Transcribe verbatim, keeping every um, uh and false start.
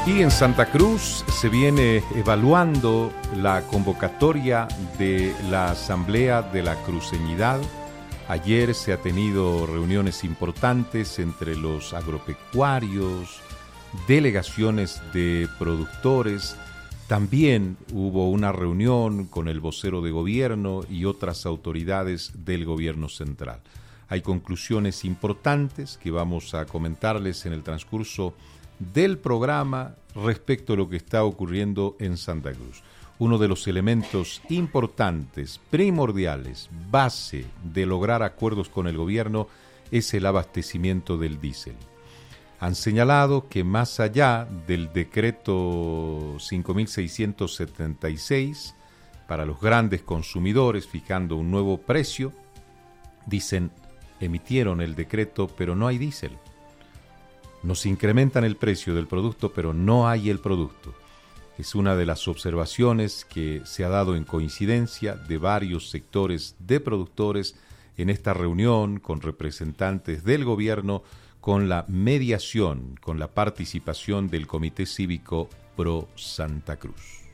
Aquí en Santa Cruz se viene evaluando la convocatoria de la Asamblea de la Cruceñidad. Ayer se ha tenido reuniones importantes entre los agropecuarios, delegaciones de productores. También hubo una reunión con el vocero de gobierno y otras autoridades del gobierno central. Hay conclusiones importantes que vamos a comentarles en el transcurso del programa respecto a lo que está ocurriendo en Santa Cruz. Uno de los elementos importantes, primordiales, base de lograr acuerdos con el gobierno es el abastecimiento del diésel. Han señalado que más allá del decreto cinco mil seiscientos setenta y seis para los grandes consumidores fijando un nuevo precio, dicen, emitieron el decreto pero no hay diésel. Nos incrementan el precio del producto, pero no hay el producto. Es una de las observaciones que se ha dado en coincidencia de varios sectores de productores en esta reunión con representantes del gobierno, con la mediación, con la participación del Comité Cívico Pro Santa Cruz.